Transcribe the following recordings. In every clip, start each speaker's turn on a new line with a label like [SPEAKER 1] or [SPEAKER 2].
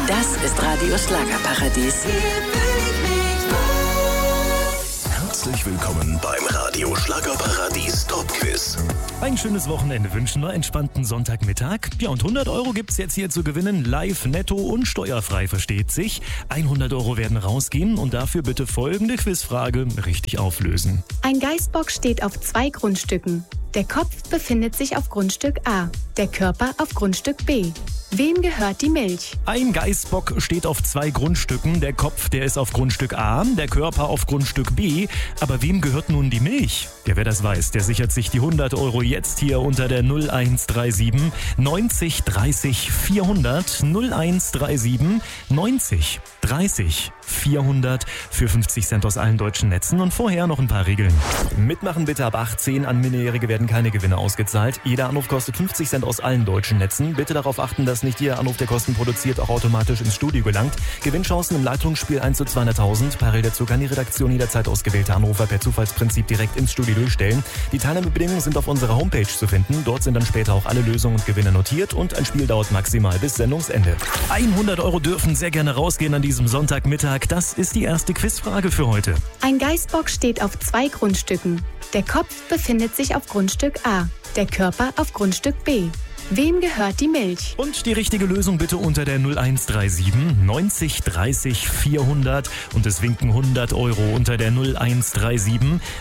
[SPEAKER 1] Das ist Radio Schlagerparadies.
[SPEAKER 2] Herzlich willkommen beim Radio Schlagerparadies Top Quiz.
[SPEAKER 3] Ein schönes Wochenende wünschen wir, entspannten Sonntagmittag. Ja, und 100 Euro gibt's jetzt hier zu gewinnen, live, netto und steuerfrei, versteht sich. 100 Euro werden rausgehen und dafür bitte folgende Quizfrage richtig auflösen.
[SPEAKER 4] Ein Geißbock steht auf 2 Grundstücken. Der Kopf befindet sich auf Grundstück A, der Körper auf Grundstück B. Wem gehört die Milch?
[SPEAKER 3] Ein Geißbock steht auf 2 Grundstücken. Der Kopf, der ist auf Grundstück A, der Körper auf Grundstück B. Aber wem gehört nun die Milch? Ja, wer das weiß, der sichert sich die 100 Euro jetzt hier unter der 0137 90 30 400 0137 90 30 400 für 50 Cent aus allen deutschen Netzen. Und vorher noch ein paar Regeln. Mitmachen bitte ab 18. An Minderjährige werden keine Gewinne ausgezahlt. Jeder Anruf kostet 50 Cent aus allen deutschen Netzen. Bitte darauf achten, dass nicht jeder Anruf, der Kosten produziert, auch automatisch ins Studio gelangt. Gewinnchancen im Leitungsspiel 1 zu 200.000. Parallel dazu kann die Redaktion jederzeit ausgewählte Anrufer per Zufallsprinzip direkt ins Studio durchstellen. Die Teilnahmebedingungen sind auf unserer Homepage zu finden. Dort sind dann später auch alle Lösungen und Gewinne notiert und ein Spiel dauert maximal bis Sendungsende. 100 Euro dürfen sehr gerne rausgehen an diesem Sonntagmittag. Das ist die erste Quizfrage für heute.
[SPEAKER 4] Ein Geißbock steht auf 2 Grundstücken. Der Kopf befindet sich auf Grundstück A, der Körper auf Grundstück B. Wem gehört die Milch?
[SPEAKER 3] Und die richtige Lösung bitte unter der 0137 90 30 400 und es winken 100 Euro unter der 0137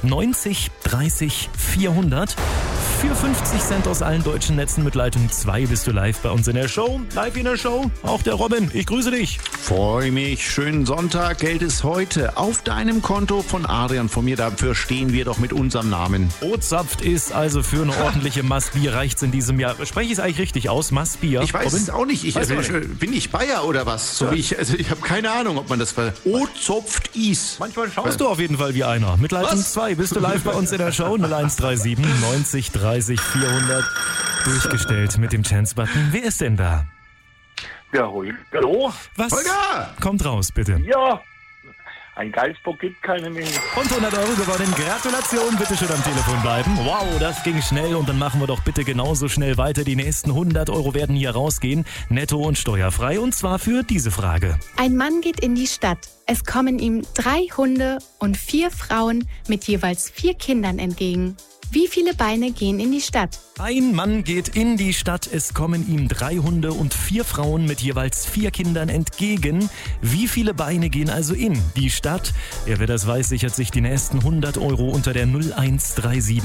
[SPEAKER 3] 90 30 400. Für 50 Cent aus allen deutschen Netzen mit Leitung 2 bist du live bei uns in der Show. Live in der Show, auch der Robin. Ich grüße dich.
[SPEAKER 5] Freue mich. Schönen Sonntag. Geld ist heute auf deinem Konto von Adrian von mir. Dafür stehen wir doch mit unserem Namen.
[SPEAKER 3] Ozapft ist also für eine ordentliche Mastbier reicht's in diesem Jahr. Spreche ich es eigentlich richtig aus? Mastbier?
[SPEAKER 5] Ich weiß es auch nicht. Bin ich Bayer oder was? So wie ich habe keine Ahnung, ob man das war. Ozapft is.
[SPEAKER 3] Manchmal schaust du auf jeden Fall wie einer. Mit Leitung 2 bist du live bei uns in der Show. 0137 90 30 400 durchgestellt mit dem Chance-Button. Wer ist denn da?
[SPEAKER 6] Ja, hallo?
[SPEAKER 3] Was?
[SPEAKER 5] Holger!
[SPEAKER 3] Kommt raus, bitte.
[SPEAKER 6] Ja, ein Geißbock gibt keine Milch.
[SPEAKER 3] Und 100 Euro gewonnen. Gratulation, bitte schön am Telefon bleiben. Wow, das ging schnell und dann machen wir doch bitte genauso schnell weiter. Die nächsten 100 Euro werden hier rausgehen, netto und steuerfrei und zwar für diese Frage.
[SPEAKER 4] Ein Mann geht in die Stadt. Es kommen ihm 3 Hunde und 4 Frauen mit jeweils 4 Kindern entgegen. Wie viele Beine gehen in die Stadt?
[SPEAKER 3] Ein Mann geht in die Stadt, es kommen ihm 3 Hunde und 4 Frauen mit jeweils 4 Kindern entgegen. Wie viele Beine gehen also in die Stadt? Ja, wer das weiß, sichert sich die nächsten 100 Euro unter der 0137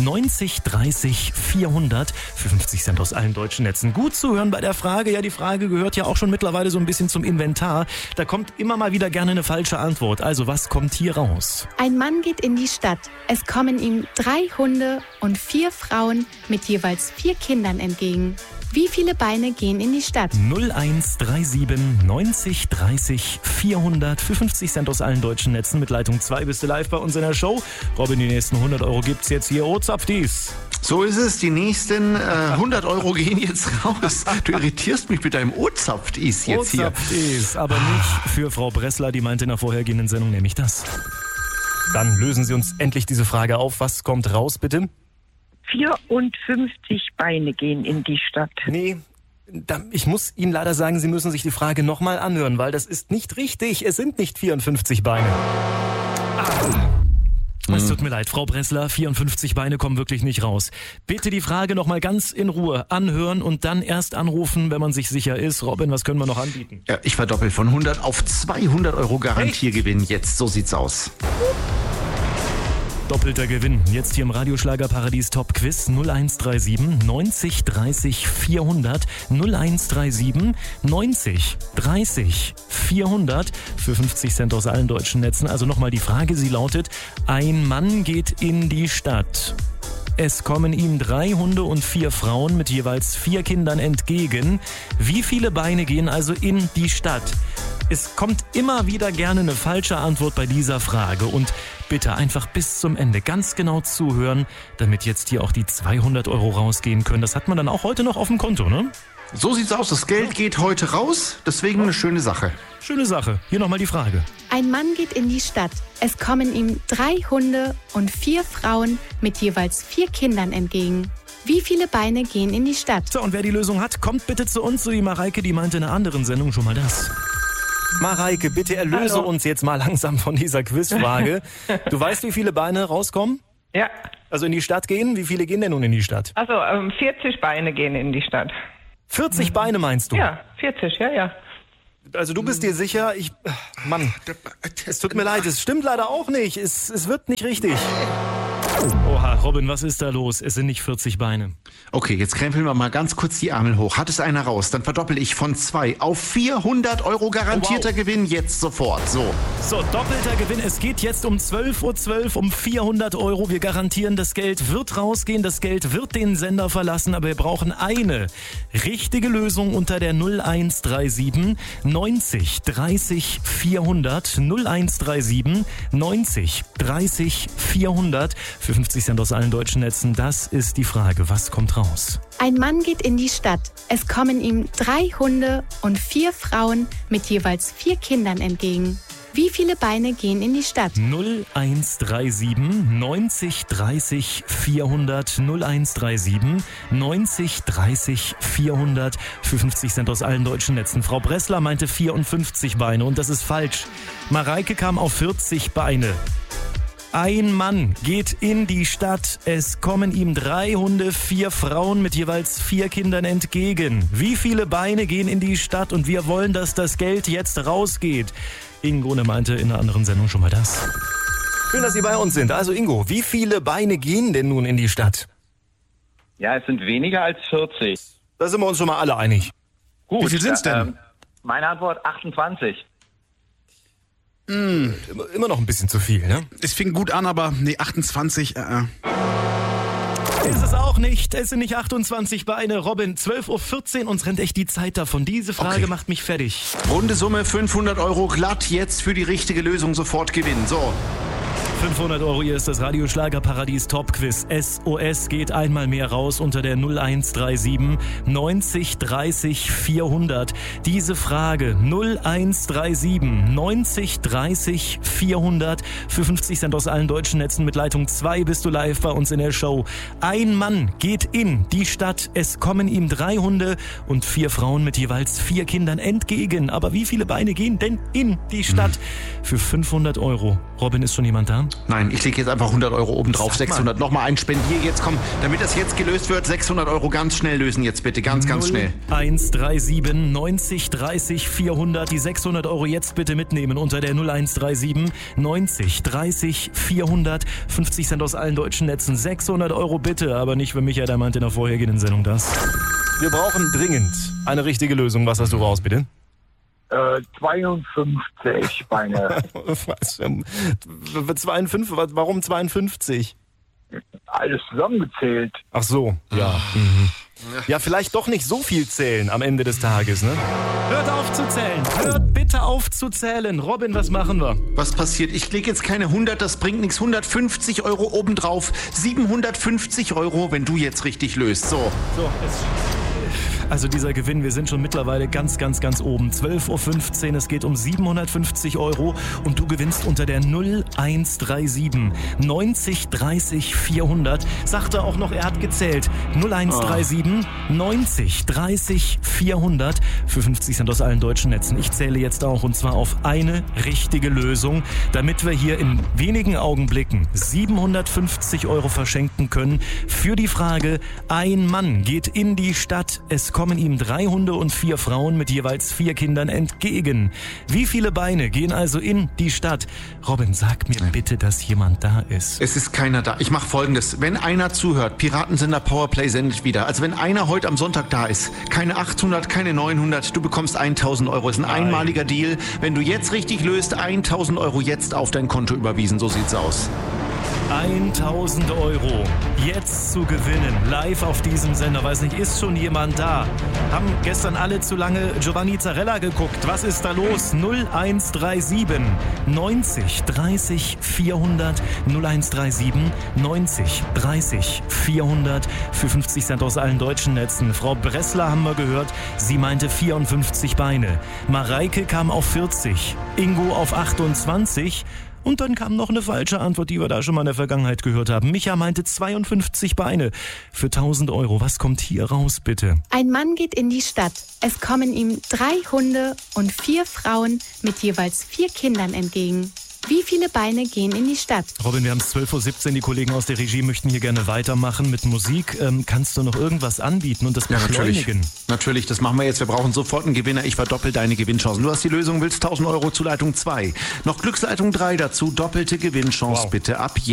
[SPEAKER 3] 90 30 400 für 50 Cent aus allen deutschen Netzen. Gut zuhören bei der Frage. Ja, die Frage gehört ja auch schon mittlerweile so ein bisschen zum Inventar. Da kommt immer mal wieder gerne eine falsche Antwort. Also, was kommt hier raus?
[SPEAKER 4] Ein Mann geht in die Stadt. Es kommen ihm 3 Hunde und 4 Frauen mit jeweils 4 Kindern entgegen. Wie viele Beine gehen in die Stadt?
[SPEAKER 3] 0137 90 30 400 für 50 Cent aus allen deutschen Netzen. Mit Leitung 2 bist du live bei uns in der Show. Robin, die nächsten 100 Euro gibt's jetzt hier. Ozapftis.
[SPEAKER 5] So ist es. Die nächsten 100 Euro gehen jetzt raus. Du irritierst mich mit deinem Ozapftis jetzt hier.
[SPEAKER 3] Ozapftis, aber nicht für Frau Bressler, die meinte in der vorhergehenden Sendung nämlich das. Dann lösen Sie uns endlich diese Frage auf. Was kommt raus, bitte?
[SPEAKER 7] 54 Beine gehen in die Stadt.
[SPEAKER 3] Nee, ich muss Ihnen leider sagen, Sie müssen sich die Frage nochmal anhören, weil das ist nicht richtig. Es sind nicht 54 Beine. Es tut mir leid, Frau Bressler, 54 Beine kommen wirklich nicht raus. Bitte die Frage nochmal ganz in Ruhe anhören und dann erst anrufen, wenn man sich sicher ist. Robin, was können wir noch anbieten?
[SPEAKER 5] Ja, ich verdoppel von 100 auf 200 Euro Garantiergewinn. Jetzt, so sieht's aus.
[SPEAKER 3] Doppelter Gewinn. Jetzt hier im Radioschlagerparadies Top Quiz 0137 90 30 400 0137 90 30 400 für 50 Cent aus allen deutschen Netzen. Also nochmal die Frage, sie lautet: Ein Mann geht in die Stadt. Es kommen ihm 3 Hunde und 4 Frauen mit jeweils 4 Kindern entgegen. Wie viele Beine gehen also in die Stadt? Es kommt immer wieder gerne eine falsche Antwort bei dieser Frage und bitte einfach bis zum Ende ganz genau zuhören, damit jetzt hier auch die 200 Euro rausgehen können. Das hat man dann auch heute noch auf dem Konto, ne?
[SPEAKER 5] So sieht's aus. Das Geld geht heute raus, deswegen eine schöne Sache.
[SPEAKER 3] Schöne Sache. Hier nochmal die Frage.
[SPEAKER 4] Ein Mann geht in die Stadt. Es kommen ihm 3 Hunde und 4 Frauen mit jeweils 4 Kindern entgegen. Wie viele Beine gehen in die Stadt?
[SPEAKER 3] So, und wer die Lösung hat, kommt bitte zu uns, so wie Mareike, die meinte in einer anderen Sendung schon mal das. Mareike, bitte erlöse uns jetzt mal langsam von dieser Quizfrage. Du weißt, wie viele Beine rauskommen?
[SPEAKER 8] Ja.
[SPEAKER 3] Also in die Stadt gehen? Wie viele gehen denn nun in die Stadt?
[SPEAKER 8] Also 40 Beine gehen in die Stadt.
[SPEAKER 3] 40 Beine meinst du?
[SPEAKER 8] Ja, 40, ja.
[SPEAKER 3] Also du bist dir sicher, Mann, es tut mir leid, es stimmt leider auch nicht. Es wird nicht richtig. Oha, Robin, was ist da los? Es sind nicht 40 Beine.
[SPEAKER 5] Okay, jetzt krempeln wir mal ganz kurz die Ärmel hoch. Hat es einer raus, dann verdoppel ich von 2 auf 400 Euro garantierter Gewinn jetzt sofort. So,
[SPEAKER 3] doppelter Gewinn. Es geht jetzt um 12.12 Uhr um 400 Euro. Wir garantieren, das Geld wird rausgehen, das Geld wird den Sender verlassen, aber wir brauchen eine richtige Lösung unter der 0137 90 30 400. 0137 90 30 400. Für 50 Cent aus allen deutschen Netzen. Das ist die Frage. Was kommt raus?
[SPEAKER 4] Ein Mann geht in die Stadt. Es kommen ihm 3 Hunde und 4 Frauen mit jeweils 4 Kindern entgegen. Wie viele Beine gehen in die Stadt?
[SPEAKER 3] 0137 90 30 400. 0137 90 30 400. Für 50 Cent aus allen deutschen Netzen. Frau Bressler meinte 54 Beine und das ist falsch. Mareike kam auf 40 Beine. Ein Mann geht in die Stadt. Es kommen ihm 3 Hunde, 4 Frauen mit jeweils 4 Kindern entgegen. Wie viele Beine gehen in die Stadt? Und wir wollen, dass das Geld jetzt rausgeht. Ingo meinte in einer anderen Sendung schon mal das. Schön, dass Sie bei uns sind. Also Ingo, wie viele Beine gehen denn nun in die Stadt?
[SPEAKER 9] Ja, es sind weniger als 40.
[SPEAKER 3] Da sind wir uns schon mal alle einig.
[SPEAKER 9] Gut.
[SPEAKER 5] Wie viel sind's denn?
[SPEAKER 9] Meine Antwort 28.
[SPEAKER 3] Immer noch ein bisschen zu viel, ne?
[SPEAKER 5] es fing gut an, aber nee, 28.
[SPEAKER 3] Ist es auch nicht. Es sind nicht 28 Beine. Robin, 12.14 Uhr, uns rennt echt die Zeit davon. Diese Frage macht mich fertig.
[SPEAKER 5] Runde Summe 500 Euro glatt jetzt für die richtige Lösung sofort gewinnen. So.
[SPEAKER 3] 500 Euro, hier ist das Radio Schlagerparadies Top-Quiz. SOS geht einmal mehr raus unter der 0137 90 30 400. Diese Frage 0137 90 30 400. Für 50 Cent aus allen deutschen Netzen mit Leitung 2 bist du live bei uns in der Show. Ein Mann geht in die Stadt. Es kommen ihm 3 Hunde und 4 Frauen mit jeweils 4 Kindern entgegen. Aber wie viele Beine gehen denn in die Stadt? Für 500 Euro. Robin, ist schon jemand da?
[SPEAKER 5] Nein, ich lege jetzt einfach 100 Euro oben drauf, 600. Nochmal ein Spendier jetzt, komm, damit das jetzt gelöst wird, 600 Euro ganz schnell lösen jetzt bitte, ganz schnell.
[SPEAKER 3] 0137 90 30 400, die 600 Euro jetzt bitte mitnehmen unter der 0137 90 30 400, 50 Cent aus allen deutschen Netzen, 600 Euro bitte, aber nicht für mich, der meinte in der vorhergehenden Sendung das. Wir brauchen dringend eine richtige Lösung. Was hast du raus, bitte?
[SPEAKER 6] 52 Beine.
[SPEAKER 3] Was? 52? Warum 52?
[SPEAKER 6] Alles zusammengezählt.
[SPEAKER 3] Ach so, ja. Ja, vielleicht doch nicht so viel zählen am Ende des Tages, ne? Hört auf zu zählen. Hört bitte auf zu zählen. Robin, was machen wir?
[SPEAKER 5] Was passiert? Ich lege jetzt keine 100, das bringt nichts. 150 Euro obendrauf. 750 Euro, wenn du jetzt richtig löst. So.
[SPEAKER 3] Also dieser Gewinn, wir sind schon mittlerweile ganz oben. 12.15 Uhr, es geht um 750 Euro und du gewinnst unter der 0137 90 30 400. Sagte auch noch, er hat gezählt. 0137 90 30 400 für 50 Cent aus allen deutschen Netzen. Ich zähle jetzt auch und zwar auf eine richtige Lösung, damit wir hier in wenigen Augenblicken 750 Euro verschenken können für die Frage, ein Mann geht in die Stadt, es kommen ihm 3 Hunde und 4 Frauen mit jeweils 4 Kindern entgegen. Wie viele Beine gehen also in die Stadt? Robin, sag mir bitte, dass jemand da ist.
[SPEAKER 5] Es ist keiner da. Ich mache Folgendes. Wenn einer zuhört, Piratensender Powerplay sendet wieder. Also wenn einer heute am Sonntag da ist, keine 800, keine 900, du bekommst 1000 Euro. Das ist ein einmaliger Deal. Wenn du jetzt richtig löst, 1000 Euro jetzt auf dein Konto überwiesen. So sieht's aus.
[SPEAKER 3] 1000 Euro jetzt zu gewinnen, live auf diesem Sender. Weiß nicht, ist schon jemand da? Haben gestern alle zu lange Giovanni Zarella geguckt. Was ist da los? 0137 90 30 400 0137 90 30 400 für 50 Cent aus allen deutschen Netzen. Frau Bressler haben wir gehört, sie meinte 54 Beine. Mareike kam auf 40, Ingo auf 28 Und dann kam noch eine falsche Antwort, die wir da schon mal in der Vergangenheit gehört haben. Micha meinte 52 Beine für 1.000 Euro. Was kommt hier raus, bitte?
[SPEAKER 4] Ein Mann geht in die Stadt. Es kommen ihm 3 Hunde und 4 Frauen mit jeweils 4 Kindern entgegen. Wie viele Beine gehen in die Stadt?
[SPEAKER 3] Robin, wir haben es 12.17 Uhr. Die Kollegen aus der Regie möchten hier gerne weitermachen mit Musik. Kannst du noch irgendwas anbieten und das beschleunigen?
[SPEAKER 5] Natürlich, das machen wir jetzt. Wir brauchen sofort einen Gewinner. Ich verdoppel deine Gewinnchancen. Du hast die Lösung, willst 1.000 Euro zu Leitung 2. Noch Glücksleitung 3 dazu. Doppelte Gewinnchance bitte ab jetzt.